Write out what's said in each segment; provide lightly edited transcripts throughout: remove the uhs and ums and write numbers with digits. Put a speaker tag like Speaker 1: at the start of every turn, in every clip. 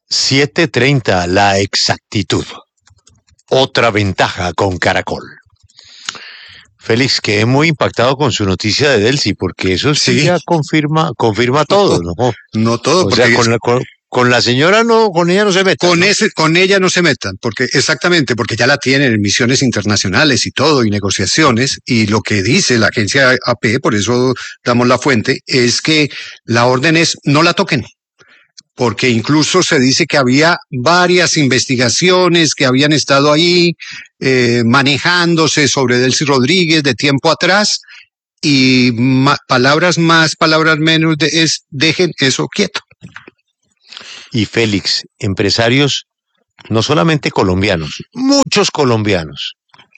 Speaker 1: 7:30, la exactitud. Otra ventaja con Caracol. Félix, quedé muy impactado con su noticia de Delcy, porque eso sí ya confirma todo, ¿no?
Speaker 2: No todo,
Speaker 1: o sea, con la señora no, con ella no se metan.
Speaker 2: Con ella no se metan, porque exactamente, porque ya la tienen en misiones internacionales y todo, y negociaciones, y lo que dice la agencia AP, por eso damos la fuente, es que la orden es no la toquen. Porque incluso se dice que había varias investigaciones que habían estado ahí manejándose sobre Delcy Rodríguez de tiempo atrás, y palabras más, palabras menos, es dejen eso quieto.
Speaker 1: Y Félix, empresarios, no solamente colombianos, muchos colombianos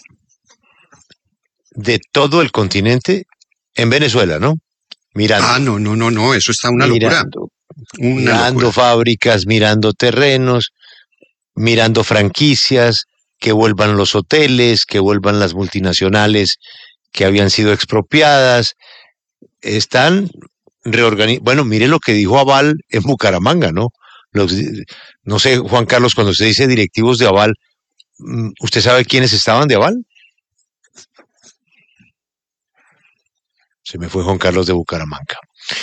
Speaker 1: de todo el continente en Venezuela, ¿no? Mirando.
Speaker 2: No, eso está una locura.
Speaker 1: Mirando fábricas, mirando terrenos, mirando franquicias, que vuelvan los hoteles, que vuelvan las multinacionales que habían sido expropiadas. Están reorganizando. Bueno, mire lo que dijo Aval en Bucaramanga, ¿no? No sé, Juan Carlos, cuando usted dice directivos de Aval, ¿usted sabe quiénes estaban de Aval? Se me fue Juan Carlos de Bucaramanga.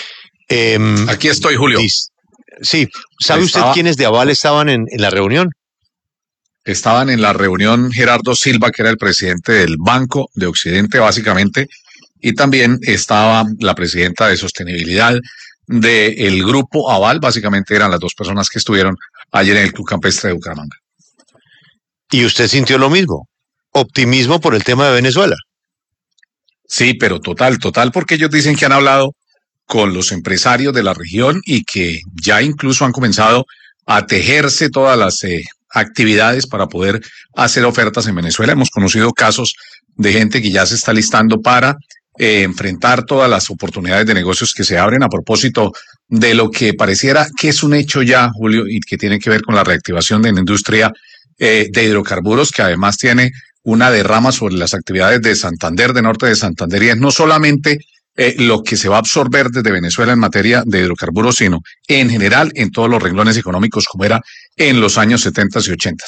Speaker 3: Aquí estoy, Julio.
Speaker 1: Sí, ¿sabe usted quiénes de Aval estaban en la reunión?
Speaker 3: Estaban en la reunión Gerardo Silva, que era el presidente del Banco de Occidente, básicamente, y también estaba la presidenta de Sostenibilidad del Grupo Aval. Básicamente eran las dos personas que estuvieron ayer en el Club Campestre de Bucaramanga.
Speaker 1: ¿Y usted sintió lo mismo? ¿Optimismo por el tema de Venezuela?
Speaker 3: Sí, pero total, porque ellos dicen que han hablado con los empresarios de la región y que ya incluso han comenzado a tejerse todas las actividades para poder hacer ofertas en Venezuela. Hemos conocido casos de gente que ya se está listando para enfrentar todas las oportunidades de negocios que se abren a propósito de lo que pareciera que es un hecho ya, Julio, y que tiene que ver con la reactivación de la industria de hidrocarburos, que además tiene una derrama sobre las actividades de Santander, de norte de Santander, y es no solamente lo que se va a absorber desde Venezuela en materia de hidrocarburos, sino en general en todos los renglones económicos como era en los años 70 y 80.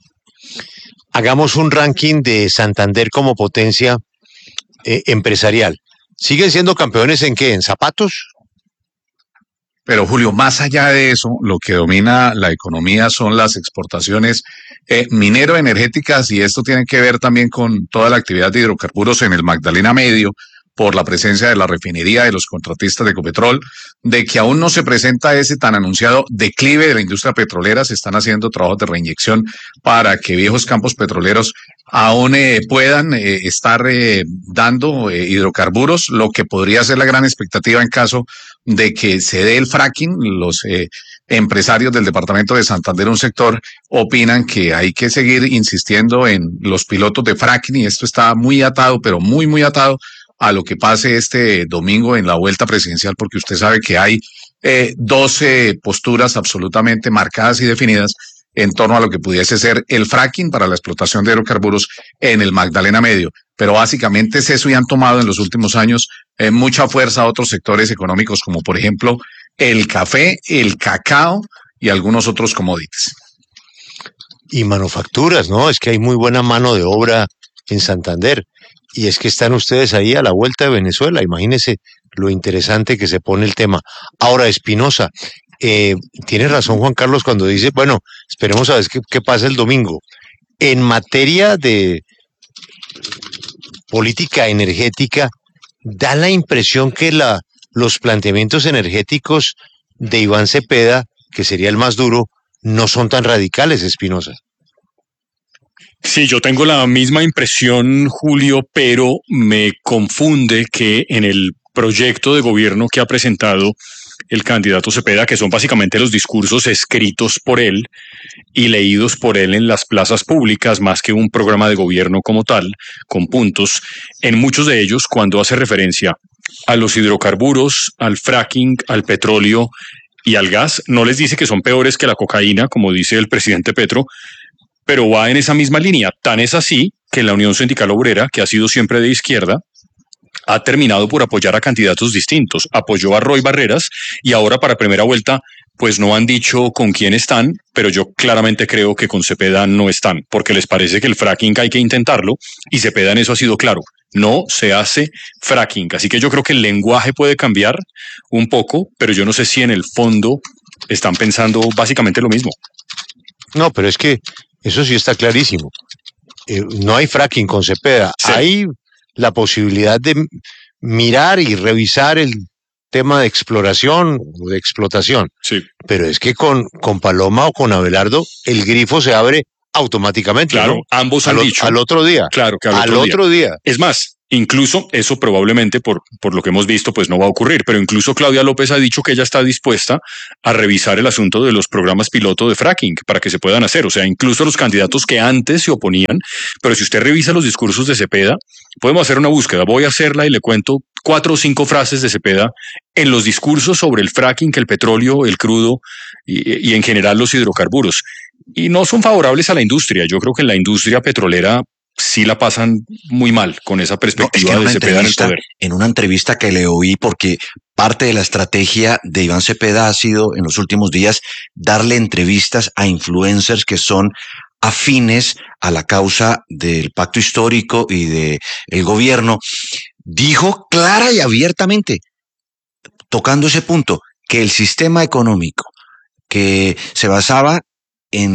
Speaker 1: Hagamos un ranking de Santander como potencia empresarial. ¿Siguen siendo campeones en qué? ¿En zapatos?
Speaker 3: Pero Julio, más allá de eso, lo que domina la economía son las exportaciones minero-energéticas, y esto tiene que ver también con toda la actividad de hidrocarburos en el Magdalena Medio, por la presencia de la refinería de los contratistas de Ecopetrol, de que aún no se presenta ese tan anunciado declive de la industria petrolera. Se están haciendo trabajos de reinyección para que viejos campos petroleros aún puedan estar dando hidrocarburos, lo que podría ser la gran expectativa en caso de que se dé el fracking. Los empresarios del departamento de Santander, un sector, opinan que hay que seguir insistiendo en los pilotos de fracking, y esto está muy atado, pero muy, muy atado a lo que pase este domingo en la vuelta presidencial, porque usted sabe que hay 12 posturas absolutamente marcadas y definidas en torno a lo que pudiese ser el fracking para la explotación de hidrocarburos en el Magdalena Medio. Pero básicamente es eso, y han tomado en los últimos años mucha fuerza a otros sectores económicos, como por ejemplo el café, el cacao y algunos otros commodities.
Speaker 1: Y manufacturas, ¿no? Es que hay muy buena mano de obra en Santander. Y es que están ustedes ahí a la vuelta de Venezuela. Imagínense lo interesante que se pone el tema. Ahora, Espinosa, tiene razón Juan Carlos cuando dice, bueno, esperemos a ver qué pasa el domingo. En materia de política energética, da la impresión que los planteamientos energéticos de Iván Cepeda, que sería el más duro, no son tan radicales, Espinosa.
Speaker 4: Sí, yo tengo la misma impresión, Julio, pero me confunde que en el proyecto de gobierno que ha presentado el candidato Cepeda, que son básicamente los discursos escritos por él y leídos por él en las plazas públicas, más que un programa de gobierno como tal, con puntos, en muchos de ellos, cuando hace referencia a los hidrocarburos, al fracking, al petróleo y al gas, no les dice que son peores que la cocaína, como dice el presidente Petro, pero va en esa misma línea. Tan es así que la Unión Sindical Obrera, que ha sido siempre de izquierda, ha terminado por apoyar a candidatos distintos. Apoyó a Roy Barreras y ahora para primera vuelta pues no han dicho con quién están, pero yo claramente creo que con Cepeda no están, porque les parece que el fracking hay que intentarlo, y Cepeda en eso ha sido claro. No se hace fracking. Así que yo creo que el lenguaje puede cambiar un poco, pero yo no sé si en el fondo están pensando básicamente lo mismo.
Speaker 1: No, pero es que eso sí está clarísimo. No hay fracking con Cepeda. Sí. Hay la posibilidad de mirar y revisar el tema de exploración o de explotación.
Speaker 4: Sí.
Speaker 1: Pero es que con Paloma o con Abelardo el grifo se abre automáticamente.
Speaker 4: Claro,
Speaker 1: ¿no?
Speaker 4: ambos han dicho.
Speaker 1: Al otro día.
Speaker 4: Claro, que al otro día. Es más, incluso eso probablemente por lo que hemos visto pues no va a ocurrir, pero incluso Claudia López ha dicho que ella está dispuesta a revisar el asunto de los programas piloto de fracking para que se puedan hacer, o sea, incluso los candidatos que antes se oponían, pero si usted revisa los discursos de Cepeda, podemos hacer una búsqueda, voy a hacerla y le cuento 4 o 5 frases de Cepeda en los discursos sobre el fracking, que el petróleo, el crudo y en general los hidrocarburos, y no son favorables a la industria. Yo creo que en la industria petrolera sí la pasan muy mal con esa perspectiva de Cepeda en el poder.
Speaker 5: En una entrevista que le oí, porque parte de la estrategia de Iván Cepeda ha sido en los últimos días darle entrevistas a influencers que son afines a la causa del pacto histórico y del gobierno, dijo clara y abiertamente, tocando ese punto, que el sistema económico que se basaba en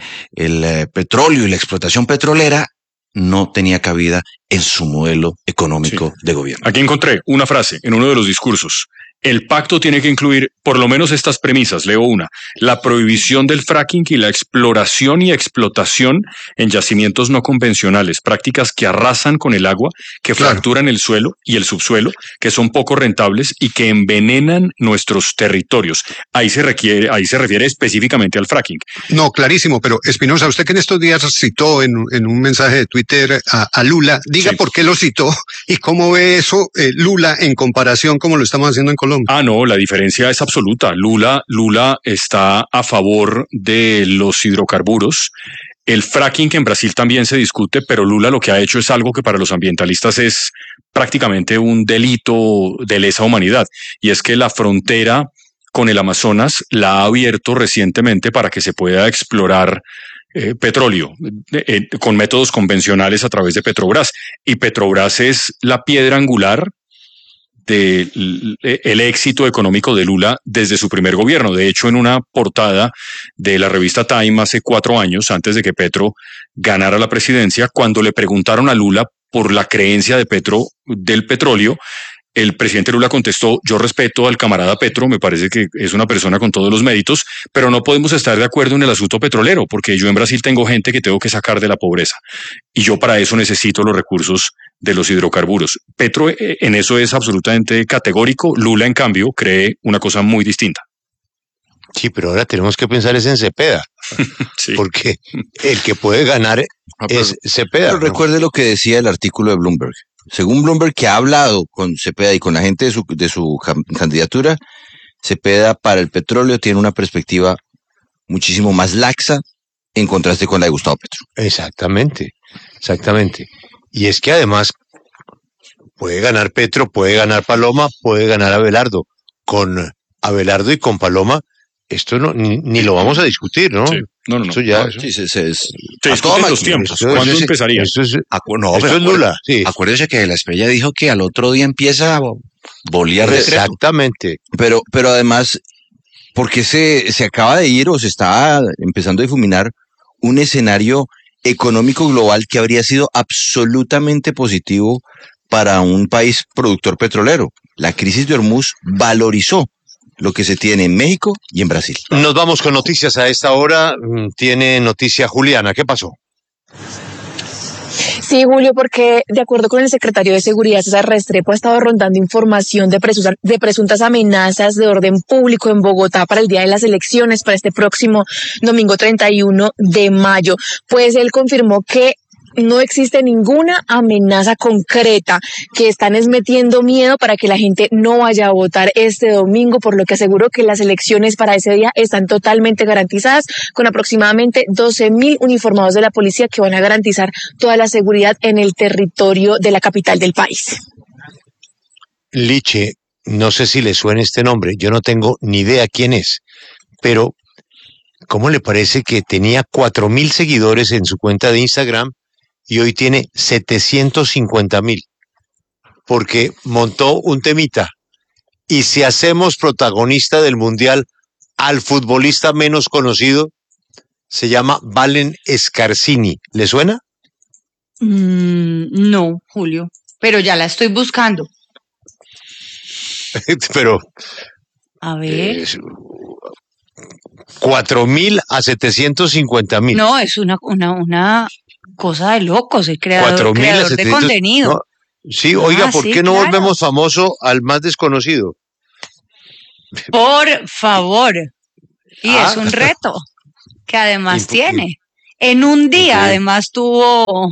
Speaker 5: el petróleo y la explotación petrolera no tenía cabida en su modelo económico de gobierno.
Speaker 4: Aquí encontré una frase en uno de los discursos. El pacto tiene que incluir por lo menos estas premisas, leo una: la prohibición del fracking y la exploración y explotación en yacimientos no convencionales, prácticas que arrasan con el agua, que fracturan el suelo y el subsuelo, que son poco rentables y que envenenan nuestros territorios. Ahí se refiere específicamente al fracking.
Speaker 2: No, clarísimo, pero Espinosa, usted que en estos días citó en un mensaje de Twitter a Lula, diga por qué lo citó y cómo ve eso Lula en comparación como lo estamos haciendo en Colombia.
Speaker 4: Ah, no, la diferencia es absoluta. Lula está a favor de los hidrocarburos. El fracking, que en Brasil también se discute, pero Lula lo que ha hecho es algo que para los ambientalistas es prácticamente un delito de lesa humanidad, y es que la frontera con el Amazonas la ha abierto recientemente para que se pueda explorar petróleo con métodos convencionales a través de Petrobras, y Petrobras es la piedra angular del éxito económico de Lula desde su primer gobierno. De hecho, en una portada de la revista Time hace 4 años, antes de que Petro ganara la presidencia, cuando le preguntaron a Lula por la creencia de Petro del petróleo, el presidente Lula contestó: yo respeto al camarada Petro, me parece que es una persona con todos los méritos, pero no podemos estar de acuerdo en el asunto petrolero, porque yo en Brasil tengo gente que tengo que sacar de la pobreza, y yo para eso necesito los recursos de los hidrocarburos. Petro en eso es absolutamente categórico. Lula, en cambio, cree una cosa muy distinta.
Speaker 1: Sí, pero ahora tenemos que pensar es en Cepeda, sí, porque el que puede ganar es Cepeda.
Speaker 5: Pero recuerde lo que decía el artículo de Bloomberg. Según Bloomberg, que ha hablado con Cepeda y con la gente de su candidatura, Cepeda para el petróleo tiene una perspectiva muchísimo más laxa en contraste con la de Gustavo Petro.
Speaker 1: Exactamente. Y es que además puede ganar Petro, puede ganar Paloma, puede ganar Abelardo. Con Abelardo y con Paloma, esto no ni lo vamos a discutir, ¿no?
Speaker 4: Sí. No.
Speaker 1: Esto ya
Speaker 4: todos los tiempos. ¿Cuándo empezaría?
Speaker 1: Esto es Lula. Sí.
Speaker 5: Acuérdese que la Estrella dijo que al otro día empieza a bolear.
Speaker 1: Exactamente.
Speaker 5: Pero además, porque se acaba de ir o se está empezando a difuminar un escenario económico global que habría sido absolutamente positivo para un país productor petrolero. La crisis de Hormuz valorizó lo que se tiene en México y en Brasil.
Speaker 1: Nos vamos con noticias a esta hora. Tiene noticia Juliana. ¿Qué pasó?
Speaker 6: Sí, Julio, porque de acuerdo con el secretario de Seguridad, César Restrepo, ha estado rondando información de presuntas amenazas de orden público en Bogotá para el día de las elecciones, para este próximo domingo 31 de mayo. Pues él confirmó que no existe ninguna amenaza concreta, que están metiendo miedo para que la gente no vaya a votar este domingo, por lo que aseguró que las elecciones para ese día están totalmente garantizadas, con aproximadamente 12.000 uniformados de la policía que van a garantizar toda la seguridad en el territorio de la capital del país.
Speaker 1: Liche, no sé si le suena este nombre, yo no tengo ni idea quién es, pero ¿cómo le parece que tenía 4.000 seguidores en su cuenta de Instagram y hoy tiene 750.000? Porque montó un temita. Y si hacemos protagonista del Mundial al futbolista menos conocido, se llama Valen Scarsini. ¿Le suena?
Speaker 7: No, Julio, pero ya la estoy buscando.
Speaker 1: Pero
Speaker 7: A ver.
Speaker 1: 4.000 a 750.000.
Speaker 7: No, es una cosa de locos, el creador de contenido.
Speaker 1: No, sí, oiga, ¿por qué no volvemos famoso al más desconocido?
Speaker 7: Por favor. Y es un reto que además tiene. En un día, además, tuvo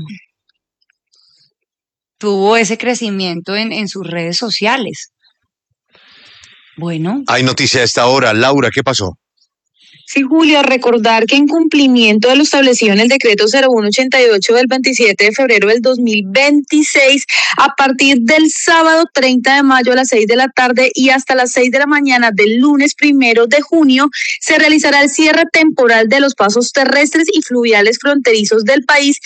Speaker 7: ese crecimiento en sus redes sociales. Bueno.
Speaker 1: Hay noticia a esta hora. Laura, ¿qué pasó?
Speaker 6: Sí, Julio, recordar que en cumplimiento de lo establecido en el decreto 0188 del 27 de febrero del 2026, a partir del sábado 30 de mayo a las 6 de la tarde y hasta las 6 de la mañana del lunes 1 de junio, se realizará el cierre temporal de los pasos terrestres y fluviales fronterizos del país